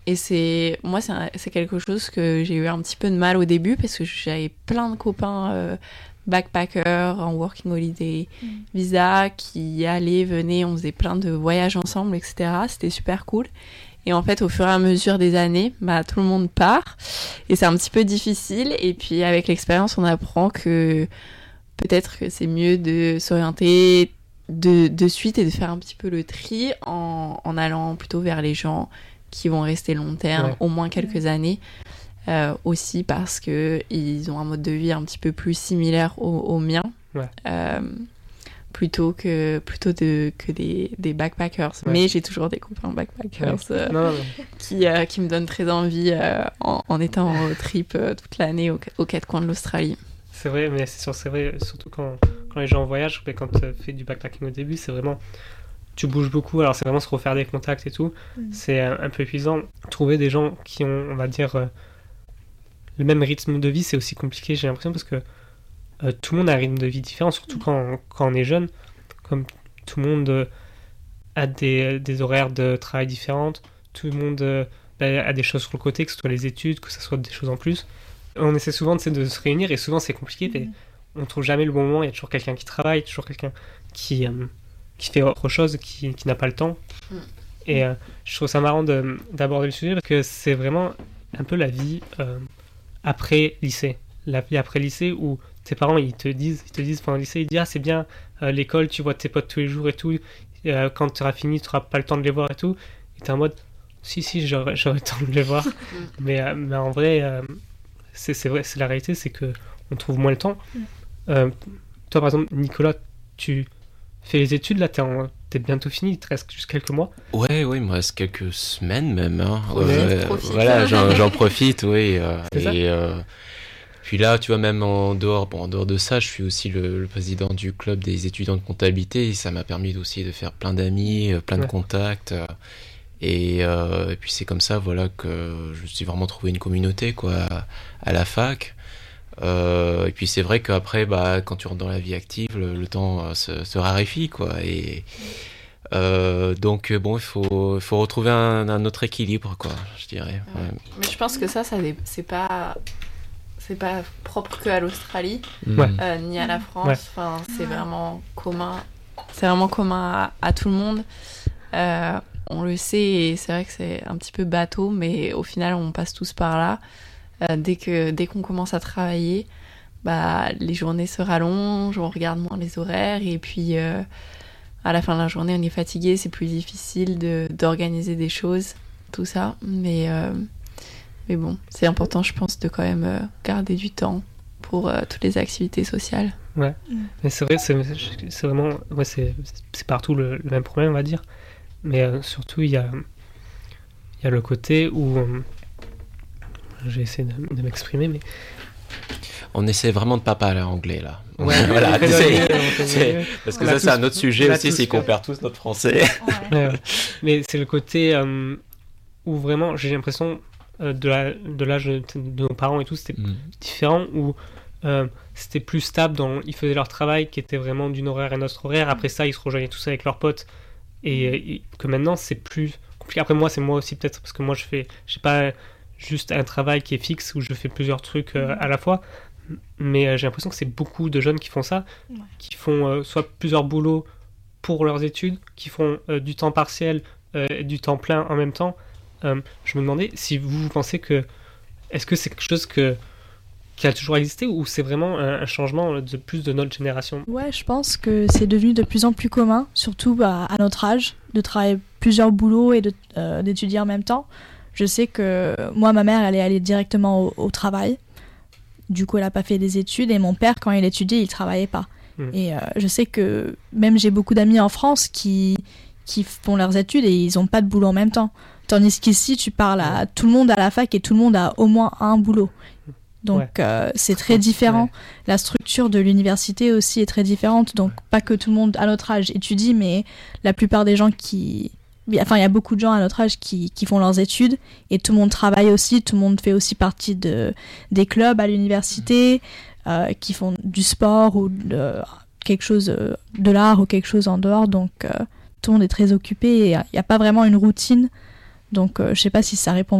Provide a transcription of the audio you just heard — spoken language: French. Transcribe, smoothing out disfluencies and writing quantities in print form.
Et c'est quelque chose que j'ai eu un petit peu de mal au début parce que j'avais plein de copains backpackers en working holiday visa qui allaient, venaient, on faisait plein de voyages ensemble, etc. C'était super cool. Et en fait, au fur et à mesure des années, tout le monde part et c'est un petit peu difficile. Et puis avec l'expérience, on apprend que peut-être que c'est mieux de s'orienter de suite et de faire un petit peu le tri en allant plutôt vers les gens qui vont rester long terme, au moins quelques années, aussi parce qu'ils ont un mode de vie un petit peu plus similaire au mien, plutôt que des backpackers. Mais j'ai toujours des copains backpackers qui me donnent très envie en étant en trip toute l'année aux quatre coins de l'Australie. C'est vrai, mais c'est vrai, surtout quand les gens voyagent, quand tu fais du backpacking au début, c'est vraiment... Tu bouges beaucoup, alors c'est vraiment se refaire des contacts et tout. C'est un peu épuisant. Trouver des gens qui ont, on va dire, le même rythme de vie, c'est aussi compliqué, j'ai l'impression, parce que tout le monde a un rythme de vie différent, surtout quand on est jeune. Comme tout le monde a des horaires de travail différentes, tout le monde a des choses sur le côté, que ce soit les études, que ce soit des choses en plus. On essaie souvent de se réunir, et souvent c'est compliqué, mais on trouve jamais le bon moment. Il y a toujours quelqu'un qui travaille, toujours quelqu'un qui fait autre chose, qui n'a pas le temps. Et je trouve ça marrant d'aborder le sujet parce que c'est vraiment un peu la vie après lycée. La vie après lycée où tes parents ils te disent pendant le lycée, ils disent c'est bien l'école, tu vois tes potes tous les jours et tout, quand tu auras fini tu n'auras pas le temps de les voir et tout, et t'es en mode si j'aurais le temps de les voir. mais en vrai c'est vrai, c'est la réalité, c'est que on trouve moins le temps. Toi par exemple Nicolas, tu fais les études, là t'es bientôt fini, il te reste juste quelques mois. Ouais, il me reste quelques semaines même. Voilà, j'en profite, oui. Puis là, tu vois, même en dehors de ça, je suis aussi le président du club des étudiants de comptabilité. Et ça m'a permis aussi de faire plein d'amis, plein de contacts. Et puis c'est comme ça, voilà, que je me suis vraiment trouvé une communauté, quoi, à la fac. Et puis c'est vrai qu'après, quand tu rentres dans la vie active, le temps se raréfie, quoi. Et donc bon, il faut retrouver un autre équilibre, quoi, je dirais. Ouais. Mais je pense que ça c'est pas propre que à l'Australie, ni à la France. Enfin, c'est vraiment commun. C'est vraiment commun à tout le monde. On le sait, et c'est vrai que c'est un petit peu bateau, mais au final, on passe tous par là. Dès qu'on commence à travailler, les journées se rallongent, on regarde moins les horaires, et puis à la fin de la journée, on est fatigué, c'est plus difficile d'organiser des choses, tout ça. Mais bon, c'est important, je pense, de quand même garder du temps pour toutes les activités sociales. Ouais, mais c'est vrai, c'est vraiment... Ouais, c'est partout le même problème, on va dire. Mais surtout, il y a le côté où... j'ai essayé de m'exprimer, mais... On essaie vraiment de pas parler anglais, là. Ouais, voilà, parce que ça, c'est un autre sujet aussi, c'est qu'on perd tous notre français. Mais c'est le côté où vraiment, j'ai l'impression, de l'âge de nos parents et tout, c'était différent, où c'était plus stable, ils faisaient leur travail, qui était vraiment d'une horaire à notre horaire. Après ça, ils se rejoignaient tous avec leurs potes. Et que maintenant, c'est plus compliqué. Après, moi, c'est moi aussi, peut-être, parce que moi, j'ai pas juste un travail qui est fixe, où je fais plusieurs trucs à la fois. Mais j'ai l'impression que c'est beaucoup de jeunes qui font ça, qui font soit plusieurs boulots pour leurs études, qui font du temps partiel, du temps plein en même temps. Je me demandais si vous pensez que... Est-ce que c'est quelque chose qui a toujours existé, ou c'est vraiment un changement de notre génération? Ouais, je pense que c'est devenu de plus en plus commun, surtout à notre âge, de travailler plusieurs boulots et d'étudier en même temps. Je sais que moi, ma mère, elle est allée directement au travail. Du coup, elle n'a pas fait des études. Et mon père, quand il étudiait, il ne travaillait pas. Et je sais que même j'ai beaucoup d'amis en France qui font leurs études et ils n'ont pas de boulot en même temps. Tandis qu'ici, tu parles à tout le monde à la fac et tout le monde a au moins un boulot. Donc c'est très différent. La structure de l'université aussi est très différente. Donc pas que tout le monde à notre âge étudie, mais la plupart des gens Enfin, il y a beaucoup de gens à notre âge qui font leurs études et tout le monde travaille aussi, tout le monde fait aussi partie des clubs à l'université, qui font du sport ou quelque chose de l'art ou quelque chose en dehors. Donc tout le monde est très occupé et il n'y a pas vraiment une routine Donc je sais pas si ça répond